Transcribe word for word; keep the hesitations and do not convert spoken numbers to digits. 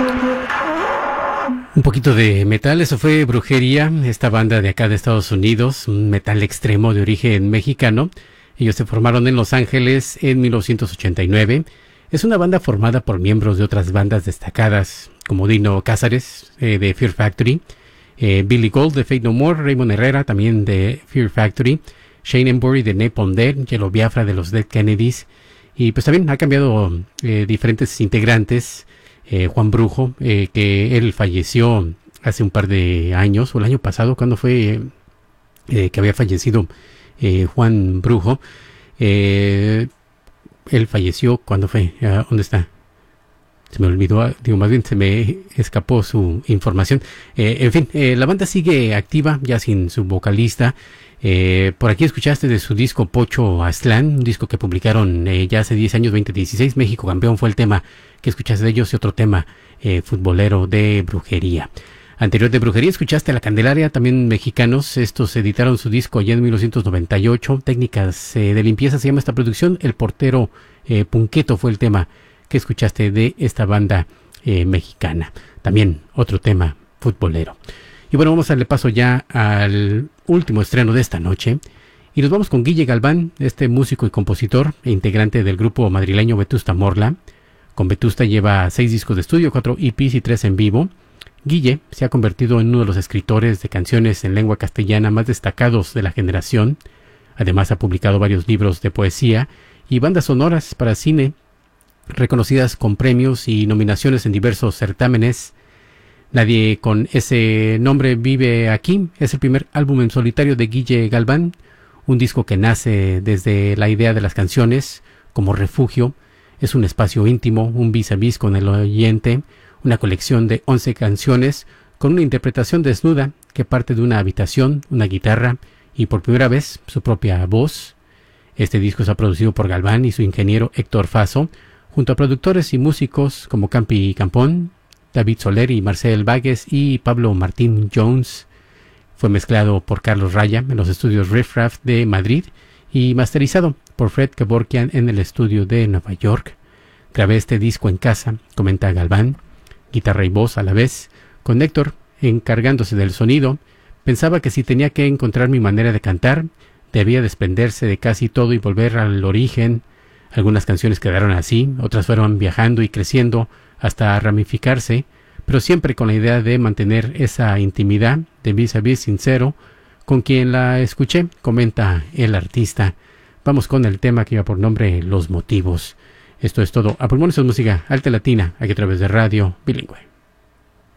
Un poquito de metal, eso fue Brujería, esta banda de acá de Estados Unidos, un metal extremo de origen mexicano. Ellos se formaron en Los Ángeles en mil novecientos ochenta y nueve. Es una banda formada por miembros de otras bandas destacadas, como Dino Cázares, eh, de Fear Factory, eh, Billy Gold de Fate No More, Raymond Herrera también de Fear Factory, Shane Embury de Napalm Death, Yellow Biafra de los Dead Kennedys, y pues también ha cambiado eh, diferentes integrantes. Eh, Juan Brujo, eh, que él falleció hace un par de años, o el año pasado, cuando fue eh, que había fallecido eh, Juan Brujo. Eh, él falleció, ¿cuándo fue? Uh, ¿Dónde está? Se me olvidó, digo, más bien se me escapó su información. Eh, en fin, eh, la banda sigue activa, ya sin su vocalista. Eh, por aquí escuchaste de su disco Pocho Aztlán, un disco que publicaron eh, ya hace diez años, veinte dieciséis. México Campeón fue el tema que escuchaste de ellos, y otro tema eh, futbolero de Brujería. Anterior de Brujería escuchaste a La Candelaria, también mexicanos. Estos editaron su disco ya en mil novecientos noventa y ocho. Técnicas eh, de limpieza se llama esta producción. El portero eh, Punqueto fue el tema que escuchaste de esta banda eh, mexicana. También otro tema futbolero. Y bueno, vamos a darle paso ya al último estreno de esta noche. Y nos vamos con Guille Galván, este músico y compositor e integrante del grupo madrileño Vetusta Morla. Con Vetusta lleva seis discos de estudio, cuatro E Pes y tres en vivo. Guille se ha convertido en uno de los escritores de canciones en lengua castellana más destacados de la generación. Además ha publicado varios libros de poesía y bandas sonoras para cine, reconocidas con premios y nominaciones en diversos certámenes. Nadie con ese nombre vive aquí. Es el primer álbum en solitario de Guille Galván, un disco que nace desde la idea de las canciones como refugio. Es un espacio íntimo, un vis a vis con el oyente, una colección de once canciones con una interpretación desnuda que parte de una habitación, una guitarra y por primera vez su propia voz. Este disco está producido por Galván y su ingeniero Héctor Faso, junto a productores y músicos como Campi Campón, David Soler y Marcel Váguez y Pablo Martín Jones. Fue mezclado por Carlos Raya en los estudios Riff Raff de Madrid y masterizado por Fred Kevorkian en el estudio de Nueva York. Grabé este disco en casa, comenta Galván, guitarra y voz a la vez, con Héctor encargándose del sonido. Pensaba que si tenía que encontrar mi manera de cantar, debía desprenderse de casi todo y volver al origen. Algunas canciones quedaron así, otras fueron viajando y creciendo hasta ramificarse, pero siempre con la idea de mantener esa intimidad de vis a vis sincero con quien la escuché, comenta el artista. Vamos con el tema que lleva por nombre Los Motivos. Esto es todo. A pulmones es música alta latina, aquí a través de Radio Bilingüe.